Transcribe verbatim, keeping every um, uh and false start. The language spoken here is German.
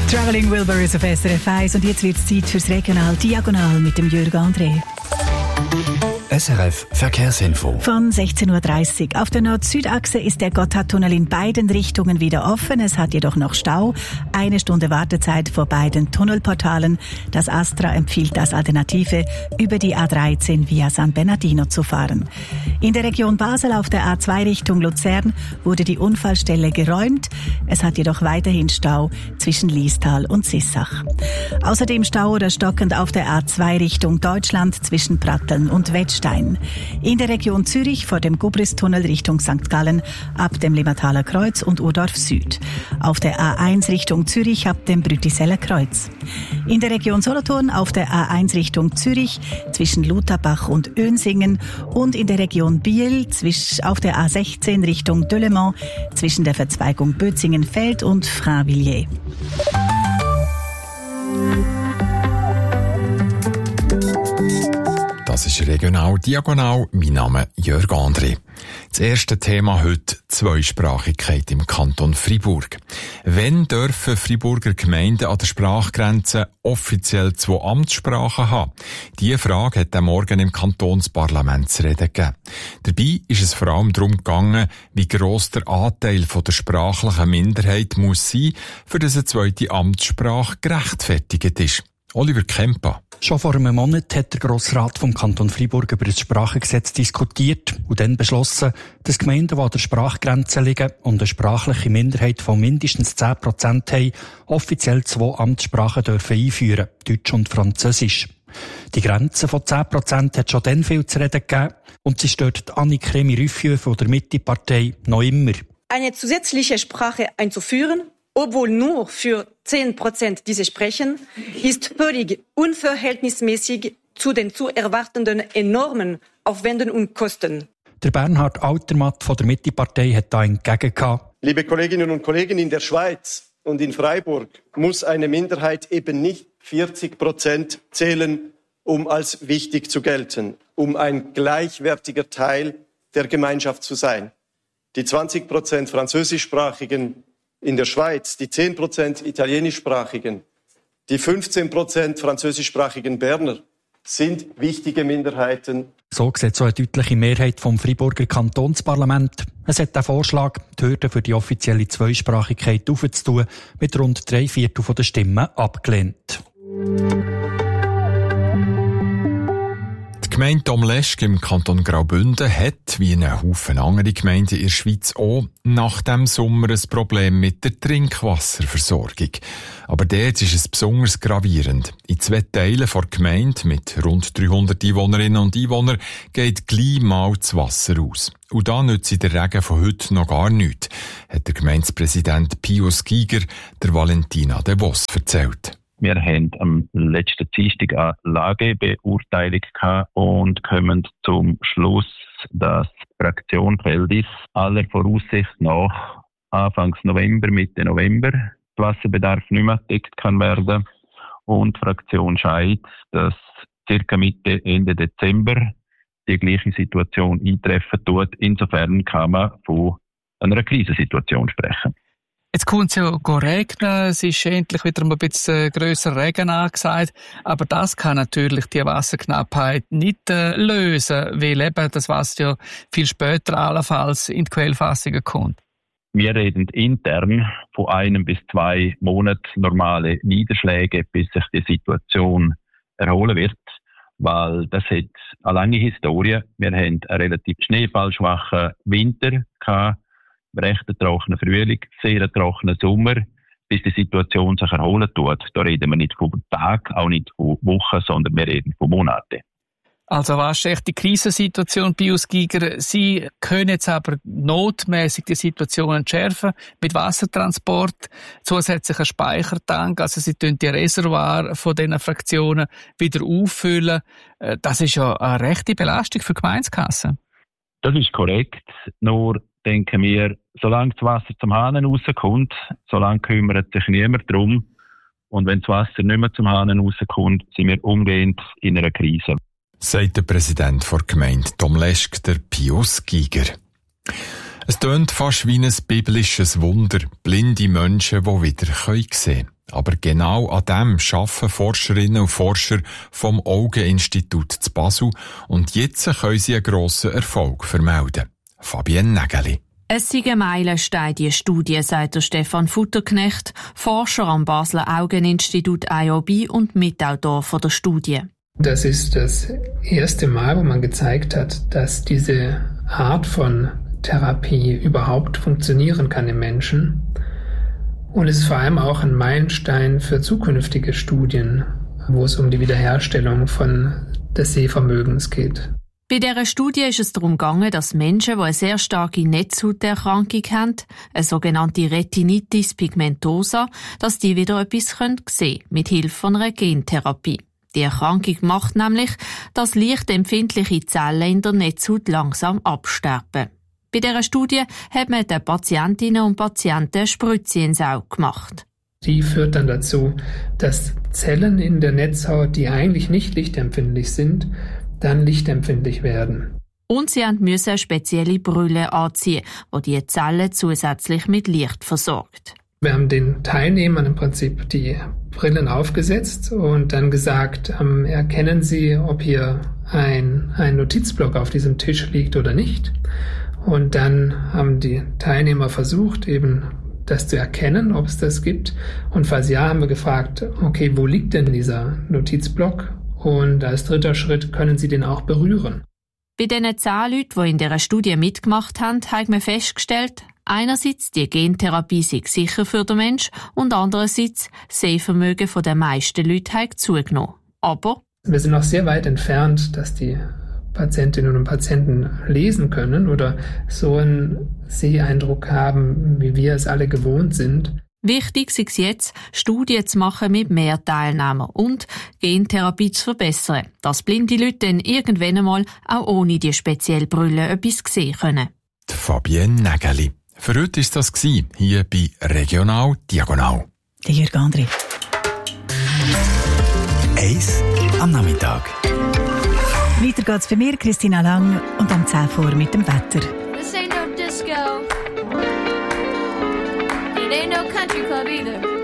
Traveling Wilburys auf S R F eins und jetzt wird es Zeit fürs Regional Diagonal mit dem Jürg André. S R F Verkehrsinfo. Von sechzehn Uhr dreißig. Auf der Nord-Süd-Achse ist der Gotthardtunnel in beiden Richtungen wieder offen. Es hat jedoch noch Stau. Eine Stunde Wartezeit vor beiden Tunnelportalen. Das Astra empfiehlt als Alternative, über die A dreizehn via San Bernardino zu fahren. In der Region Basel auf der A zwei Richtung Luzern wurde die Unfallstelle geräumt. Es hat jedoch weiterhin Stau zwischen Liestal und Sissach. Außerdem Stau oder stockend auf der A zwei Richtung Deutschland zwischen Pratteln und Wettstein. In der Region Zürich vor dem Gubristunnel Richtung Sankt Gallen ab dem Limmataler Kreuz und Urdorf Süd. Auf der A eins Richtung Zürich ab dem Brütiseller Kreuz. In der Region Solothurn auf der A eins Richtung Zürich zwischen Lutherbach und Önsingen und in der Region Biel auf der A sechzehn Richtung Delemont zwischen der Verzweigung Bötzingen-Feld und Frainvilliers. Das ist Regional Diagonal. Mein Name ist Jörg André. Das erste Thema heute: Zweisprachigkeit im Kanton Freiburg. Wann dürfen Freiburger Gemeinden an der Sprachgrenze offiziell zwei Amtssprachen haben? Diese Frage hat am Morgen im Kantonsparlament zu reden gegeben. Dabei ist es vor allem darum gegangen, wie gross der Anteil von der sprachlichen Minderheit muss sein, für das eine zweite Amtssprache gerechtfertigt ist. Oliver Kempa. Schon vor einem Monat hat der Grossrat vom Kanton Freiburg über das Sprachengesetz diskutiert und dann beschlossen, dass Gemeinden, die an der Sprachgrenze liegen und eine sprachliche Minderheit von mindestens zehn Prozent haben, offiziell zwei Amtssprachen dürfen einführen, Deutsch und Französisch. Die Grenze von zehn Prozent hat schon dann viel zu reden gegeben und sie stört Annik Remy-Rüffieux von der Mitte-Partei noch immer. Eine zusätzliche Sprache einzuführen, obwohl nur für zehn Prozent diese sprechen, ist völlig unverhältnismäßig zu den zu erwartenden enormen Aufwänden und Kosten. Der Bernhard Altermatt von der Mitte-Partei hat da entgegengehalten. Liebe Kolleginnen und Kollegen, in der Schweiz und in Freiburg muss eine Minderheit eben nicht vierzig Prozent zählen, um als wichtig zu gelten, um ein gleichwertiger Teil der Gemeinschaft zu sein. Die zwanzig Prozent französischsprachigen in der Schweiz, die zehn Prozent italienischsprachigen, die fünfzehn Prozent französischsprachigen Berner sind wichtige Minderheiten. So sieht so eine deutliche Mehrheit vom Freiburger Kantonsparlament. Es hat den Vorschlag, die Hürde für die offizielle Zweisprachigkeit aufzutun, mit rund drei Viertel der Stimmen abgelehnt. Die Gemeinde Domleschg im Kanton Graubünden hat, wie ein Haufen andere Gemeinden in der Schweiz auch, nach dem Sommer ein Problem mit der Trinkwasserversorgung. Aber dort ist es besonders gravierend. In zwei Teilen der Gemeinde mit rund dreihundert Einwohnerinnen und Einwohnern geht gleich mal das Wasser aus. Und da nützt der Regen von heute noch gar nichts, hat der Gemeindepräsident Pius Giger der Valentina de Vos erzählt. Wir haben am letzten Dienstag eine Lagebeurteilung gehabt und kommen zum Schluss, dass die Fraktion Feldis aller Voraussicht nach Anfangs November, Mitte November der Wasserbedarf nicht mehr gedeckt kann werden. Und die Fraktion Scheid, dass circa Mitte, Ende Dezember die gleiche Situation eintreffen tut. Insofern kann man von einer Krisensituation sprechen. Jetzt kommt es ja regnen, es ist endlich wieder ein bisschen grösser Regen angesagt, aber das kann natürlich die Wasserknappheit nicht äh, lösen, weil eben das Wasser ja viel später allenfalls in die Quellfassungen kommt. Wir reden intern von einem bis zwei Monaten normale Niederschläge, bis sich die Situation erholen wird, weil das hat eine lange Historie. Wir haben einen relativ schneefallschwachen Winter gehabt, recht trockenen Frühling, sehr trockenen Sommer, bis die Situation sich erholen tut. Da reden wir nicht von Tagen, auch nicht von Wochen, sondern wir reden von Monaten. Also was ist echt die Krisensituation, Pius Giger? Sie können jetzt aber notmäßig die Situation entschärfen mit Wassertransport, zusätzlicher Speichertank, also sie tun die Reservoir von diesen Fraktionen wieder auffüllen. Das ist ja eine rechte Belastung für die Gemeindekasse. Das ist korrekt, nur denken wir, solange das Wasser zum Hahn rauskommt, solange kümmert sich niemand darum. Und wenn das Wasser nicht mehr zum Hahn rauskommt, sind wir umgehend in einer Krise. Sagt der Präsident der Gemeinde Domleschg, der Pius Giger. Es tönt fast wie ein biblisches Wunder, blinde Menschen, die wieder sehen können. Aber genau an dem arbeiten Forscherinnen und Forscher vom Augeninstitut zu Basel und jetzt können sie einen grossen Erfolg vermelden. Fabienne Nägeli. Es sei ein Meilenstein, die Studie, sagt der Stefan Futterknecht, Forscher am Basler Augeninstitut I O B und Mitautor von der Studie. Das ist das erste Mal, wo man gezeigt hat, dass diese Art von Therapie überhaupt funktionieren kann im Menschen. Und es ist vor allem auch ein Meilenstein für zukünftige Studien, wo es um die Wiederherstellung von des Sehvermögens geht. Bei dieser Studie ist es darum gegangen, dass Menschen, die eine sehr starke Netzhauterkrankung haben, eine sogenannte Retinitis pigmentosa, dass die wieder etwas sehen können, mit Hilfe von einer Gentherapie. Die Erkrankung macht nämlich, dass lichtempfindliche Zellen in der Netzhaut langsam absterben. Bei dieser Studie hat man den Patientinnen und Patienten eine Spritze ins Auge gemacht. Die führt dann dazu, dass Zellen in der Netzhaut, die eigentlich nicht lichtempfindlich sind, dann lichtempfindlich werden. Und sie mussten eine spezielle Brille anziehen, die die Zellen zusätzlich mit Licht versorgt. Wir haben den Teilnehmern im Prinzip die Brillen aufgesetzt und dann gesagt, ähm, erkennen Sie, ob hier ein, ein Notizblock auf diesem Tisch liegt oder nicht. Und dann haben die Teilnehmer versucht, eben das zu erkennen, ob es das gibt. Und falls ja, haben wir gefragt, okay, wo liegt denn dieser Notizblock? Und als dritter Schritt können Sie den auch berühren. Bei den zehn Leuten, die in dieser Studie mitgemacht haben, haben wir festgestellt, einerseits die Gentherapie sei sicher für den Menschen und andererseits das Sehvermögen der meisten Leute hat zugenommen. Aber wir sind noch sehr weit entfernt, dass die Patientinnen und Patienten lesen können oder so einen Seheindruck haben, wie wir es alle gewohnt sind. Wichtig ist es jetzt, Studien zu machen mit mehr Teilnehmern und Gentherapie zu verbessern, dass blinde Leute dann irgendwann einmal auch ohne die spezielle Brille etwas sehen können. Die Fabienne Nägeli. Für heute war das hier bei Regional Diagonal. Der Jürg André. Eis am Nachmittag. Weiter geht's bei mir, Christina Lang, und am zehn vor mit dem Wetter. This ain't no disco. It ain't no country club either.